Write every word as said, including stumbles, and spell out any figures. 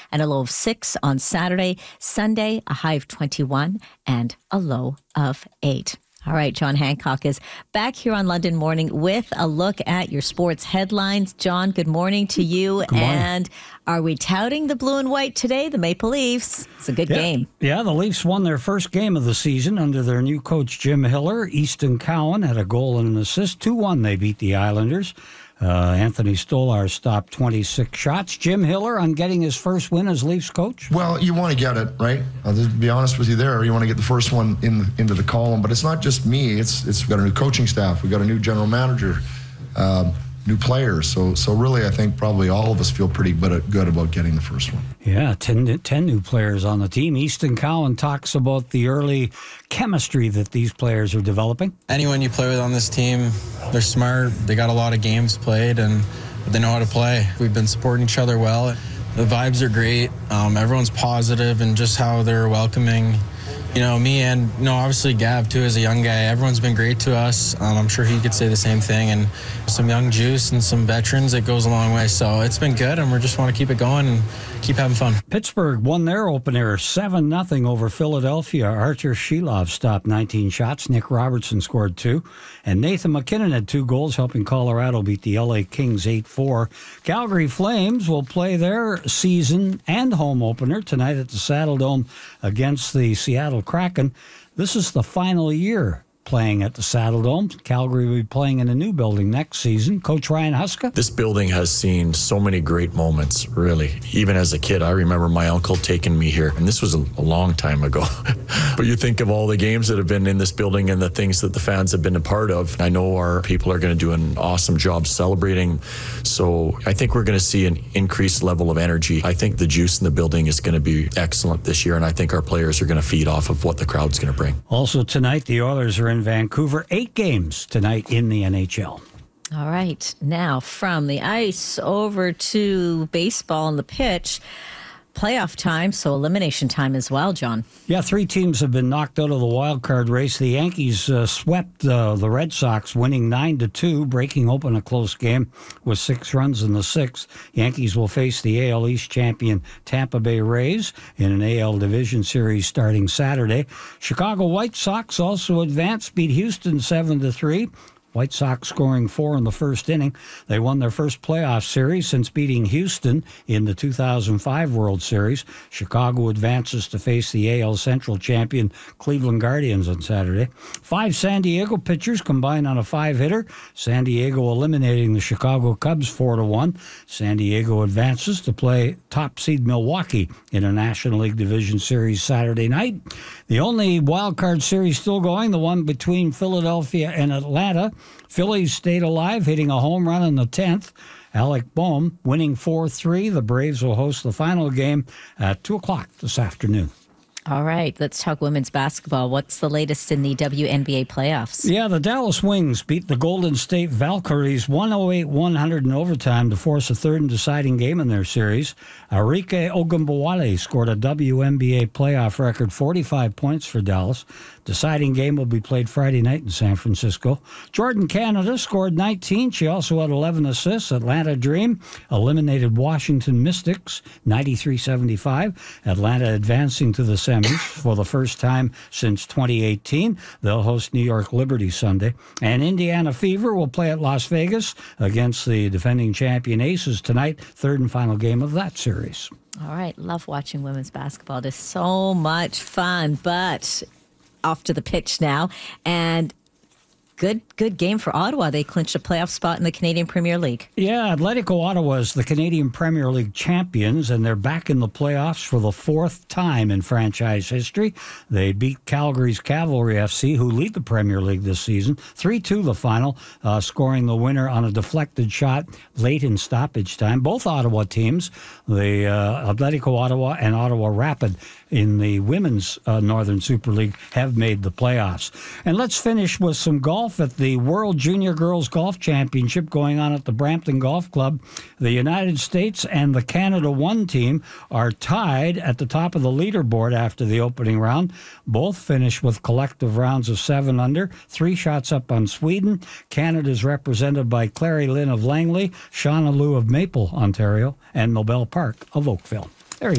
and a low of six on Saturday. Sunday, a high of twenty-one and a low of eight. All right, John Hancock is back here on London Morning with a look at your sports headlines. John, good morning to you. Good morning. And are we touting the blue and white today, the Maple Leafs? It's a good yeah. game. Yeah, the Leafs won their first game of the season under their new coach, Jim Hiller. Easton Cowan had a goal and an assist. two one, they beat the Islanders. Uh, Anthony Stolar stopped twenty-six shots. Jim Hiller on getting his first win as Leafs coach? Well, you want to get it, right? I'll just be honest with you there. You want to get the first one in into the column. But it's not just me. It's it's we've got a new coaching staff. We've got a new general manager, um, new players. So so really, I think probably all of us feel pretty good, good about getting the first one. Yeah, ten, ten new players on the team. Easton Cowan talks about the early chemistry that these players are developing. Anyone you play with on this team, they're smart. They got a lot of games played, and they know how to play. We've been supporting each other well. The vibes are great. Um, everyone's positive, and just how they're welcoming. You know, me and, you know, obviously Gav, too, as a young guy. Everyone's been great to us. Um, I'm sure he could say the same thing. And some young juice and some veterans, it goes a long way. So it's been good, and we just want to keep it going and keep having fun. Pittsburgh won their opener seven nothing over Philadelphia. Archer Shilov stopped nineteen shots. Nick Robertson scored two. And Nathan McKinnon had two goals, helping Colorado beat the L A Kings eight four. Calgary Flames will play their season and home opener tonight at the Saddle Dome against the Seattle Kraken. This is the final year playing at the Saddle Dome. Calgary will be playing in a new building next season. Coach Ryan Huska? This building has seen so many great moments, really. Even as a kid, I remember my uncle taking me here, and this was a, a long time ago. But you think of all the games that have been in this building and the things that the fans have been a part of. I know our people are going to do an awesome job celebrating. So I think we're going to see an increased level of energy. I think the juice in the building is going to be excellent this year, and I think our players are going to feed off of what the crowd's going to bring. Also tonight, the Oilers are in Vancouver. Eight games tonight in the N H L. All right. Now, from the ice over to baseball on the pitch. Playoff time, so elimination time as well, John. Yeah, three teams have been knocked out of the wild card race. The Yankees uh, swept uh, the Red Sox, winning nine to two, breaking open a close game with six runs in the sixth. Yankees will face the A L East champion Tampa Bay Rays in an A L Division Series starting Saturday. Chicago White Sox also advanced, beat Houston seven to three. White Sox scoring four in the first inning. They won their first playoff series since beating Houston in the two thousand five World Series. Chicago advances to face the A L Central champion Cleveland Guardians on Saturday. Five San Diego pitchers combined on a five-hitter. San Diego eliminating the Chicago Cubs four to one. San Diego advances to play top seed Milwaukee in a National League Division Series Saturday night. The only wild card series still going, the one between Philadelphia and Atlanta. Phillies stayed alive, hitting a home run in the tenth. Alec Boehm winning four three. The Braves will host the final game at two o'clock this afternoon. All right, let's talk women's basketball. What's the latest in the W N B A playoffs? Yeah, the Dallas Wings beat the Golden State Valkyries one oh eight one hundred in overtime to force a third and deciding game in their series. Arike Ogunbowale scored a W N B A playoff record forty-five points for Dallas. Deciding game will be played Friday night in San Francisco. Jordan Canada scored nineteen. She also had eleven assists. Atlanta Dream eliminated Washington Mystics ninety-three seventy-five. Atlanta advancing to the semis for the first time since twenty eighteen. They'll host New York Liberty Sunday. And Indiana Fever will play at Las Vegas against the defending champion Aces tonight. Third and final game of that series. All right. Love watching women's basketball. It is so much fun, but off to the pitch now. And good good game for Ottawa. They clinched a playoff spot in the Canadian Premier League. Yeah, Atletico Ottawa is the Canadian Premier League champions, and they're back in the playoffs for the fourth time in franchise history. They beat Calgary's Cavalry F C, who lead the Premier League this season, three two the final, uh, scoring the winner on a deflected shot late in stoppage time. Both Ottawa teams, the uh, Atletico Ottawa and Ottawa Rapid in the Women's uh, Northern Super League, have made the playoffs. And let's finish with some golf at the World Junior Girls Golf Championship going on at the Brampton Golf Club. The United States and the Canada one team are tied at the top of the leaderboard after the opening round. Both finished with collective rounds of seven under, three shots up on Sweden. Canada is represented by Clary Lynn of Langley, Shauna Liu of Maple, Ontario, and Nobel Park of Oakville.